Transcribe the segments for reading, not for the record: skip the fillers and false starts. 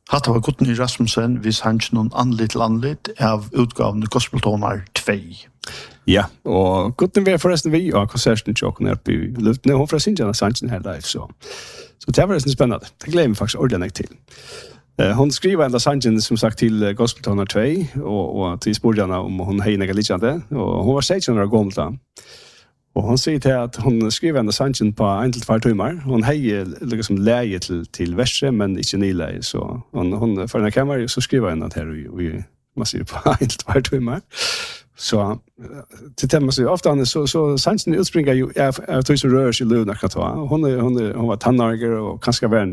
Hatta var Gudny Rasmussen, hvis han ikke noen anlitt til anlitt av utgaven Gospeltoner 2. Ja, og Gudny var forresten vi og konserten tjokken oppe i luftene. Hun fra Sinjana Sanchen her live, så det var resten spennende. Det gleder vi faktisk ordentlig til. Hon skriver enda Sanchen som sagt til Gospeltoner 2, og til sportene om hun hei nega likjande, og hun var 16 år gammel da. Og hon sier til at hun skriver enda Sanchen på 1-2 timer. Hun hei liksom leie til verset, men ikke nyleie. Så hun for denne kamera, så skriver hun at her man sier på 1-2 timer. Så til det man sier, ofte så Sanchen utspringer jo av tog som rører seg i løvene akkurat da. Hun var tannarger, og kanskje var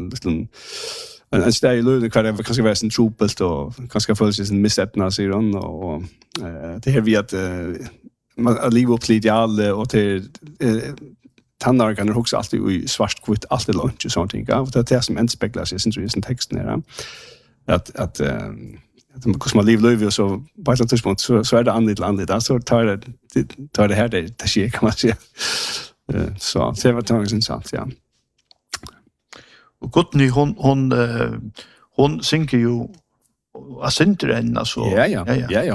en steg i løvene hver det kanskje var sin tropelt, og kanskje føles sin misettene, sier hun. Og det her vi at man lever upp till ideal och till tannargarna också alltid i svart-kvitt alltid lunch och sånt ting. Och det är som entspeglar sig i sin texten här. Att hur man lever löv och så på ett tidspunkt så är det andligt så tar det här det sker kan man säga. Så det var tanken intressant, ja. Och Gudny hon synker ju asintren alltså. Ja,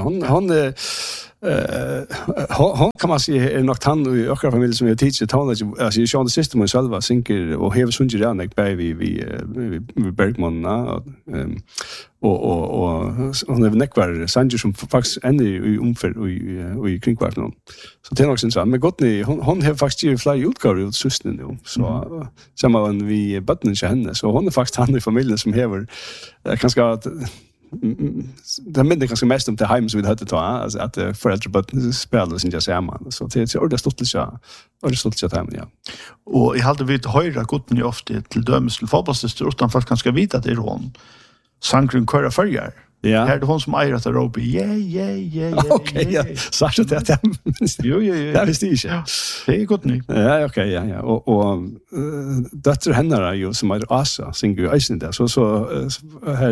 hon kan man säga är nog han i ökra familj som jag teacher talar alltså jag kör det system och själva synker och har sunge redan vi Bergman och hon är nekvar Sanji som faktiskt ända i omför och i kringkvart någon. Så det är nog så men Gudny hon har faktiskt ju fly utgåvor ut systen nu så samma vi botten till henne så hon är faktiskt han i familjen som har kanske det minns ganska mest om det hem som vi hade ta alltså att föräldrar spelar sin just hemma så det är ordet stort hem ja och jag hade vid höra Gudny ofta till dömes till fotbollsstör utan fast kanske vita att det är hon Sankren köra förjar ja här det hon som äger att ropa ja okej ja så att det jo det visste jag inte det är Gudny ja okej ja och dotter henne är ju som är Asa synger isen där så här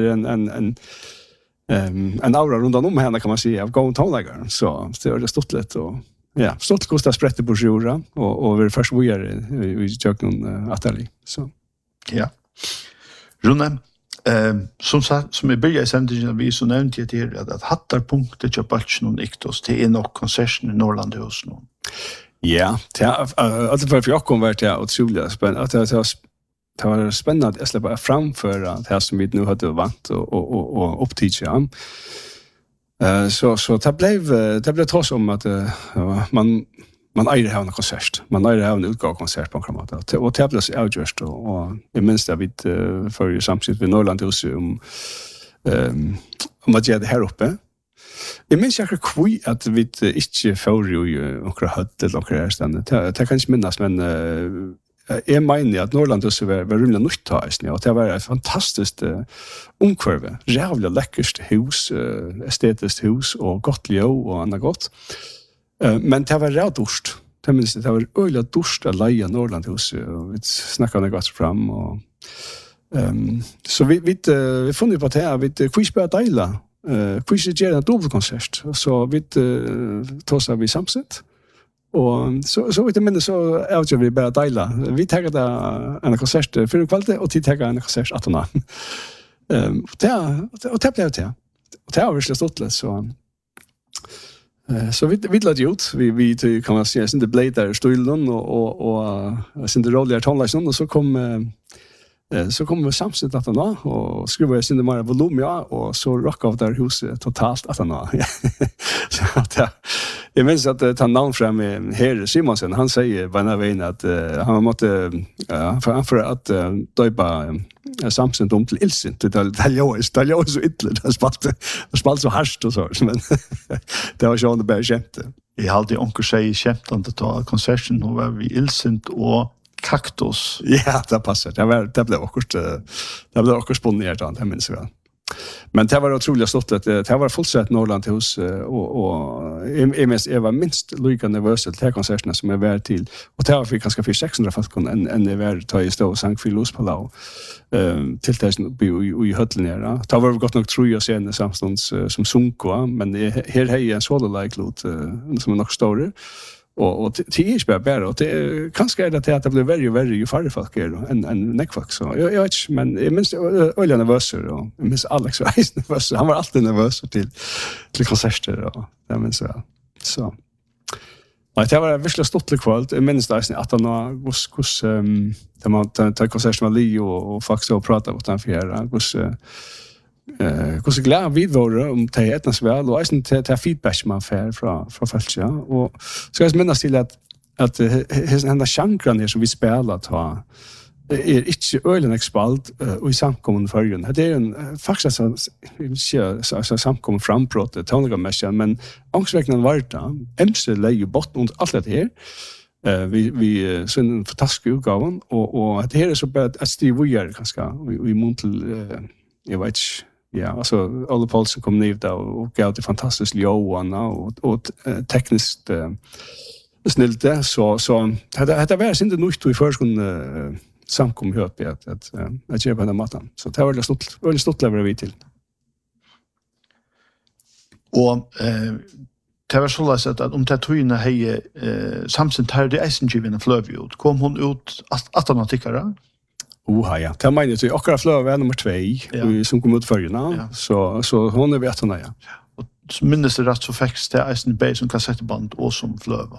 en aura runt om henne kan man säga av gång tonläggaren så det är det stort lätt och ja stort kostar sprätte på sjura och vi först vi jocken atali så ja Rune som vi börjar i sändningen vi så nämnde jag till att hattarpunktet jag batch någon iktos till en och konserten i Norrland hos någon. Ja, alltså för jag kom vart jag otroligt spännande att det var spännande att släppa framföra det här som vi nu hade vant och uppteacha. Så det blev trots om att man äger ha en konsert. Man äger ha en utgåvkonsert på en kramata. Och det blev så avgjort och jag minns det vid för samtidigt vid Norrland hos om att göra det här uppe. Jag minns jag kvui att vi inte får ju några hött eller några ställen. Det kan inte minnas men jag menar att Norrland hos var rymligt nytt och det var ett fantastiskt omkvarve. Jävla läckert hus, estetiskt hus och gott liv och annat gott. Men det var rätt dårst. Det minns det var öliga dårst att leja Norrland hos och vi snackade gott fram och så vi funnet på det här vi quizbör dela quiz ger en dubbelkonsert så vi tossar vi samsett och så vet jag men så avgör vi bara dela vi tar det en konsert för kvalitet och tid tar en konsert att hon det blev det och det har verkligen stått lätt så vi lade ut vi kan man säga sen det blev där stolen och sen det roligare tonlägen och så kom vi samsett att han och skruva sin det mer volym och så rock av där huset totalt att han så att jag minns att han namn fram här Simonsen han säger varje väg att han måste för att döpa samsett om till ilsint det är så ytterligt det spalt så harst och så men det var ju bara skämt jag hade onkel säger skämt om det ta konserten och var vi ilsint och kaktus. Ja, det passar. Det blev också spontant, det minns jag. Men det var otroligt stort att det var fullsatt Norrland hos och jag var minst lika nervös till konserterna som jag var till och det var för ganska 600 folk än det var ta i stå och sang Filos Palau till det i höllen där. Det var gott nog tror jag sen samstånds som sunko men här är en solo like lot som är nog större Och det är inte bara och det kanske är det att det blir värre ju färre folk är än neckfolk så jag vet inte men jag minns öliga nervöser och jag minns Alex Rice nervös han var alltid nervös till konserter och jag minns så nej det var verkligen stort kväll jag minns det att han hos där man tar konserter med Leo och faktiskt och prata med han för hur så glad vi var om det etnas väl och inte ta feedback man får från folk ja och så jag minns till att den där chankran här som vi spelar ta är inte ölen expalt och i samkommen förrän det är en faktiskt så samkommen frambrott tonliga mässan men ångsväckande varta MC lägger botten och allt det här vi så en fantastisk utgåvan och det här är så bara att Steve vi är ganska vi montel jag vet ja, alltså Olle Paulsen kom ner där och gav det fantastiskt Johan och tekniskt snällt där så det var inte nog i förskon samkom hört att göra på den maten. Så det var det stort lever vi till. Och det var så att om det tog hej samtidigt här det SNG-vinna flövjud kom hon ut att han tyckare. Ja. Det menar jag akkurat flöv nummer 2 som kom ut förrna. Så hon är vet hon ja. Och minns det rätt så fäcks det SNB som kassettband och som flöv.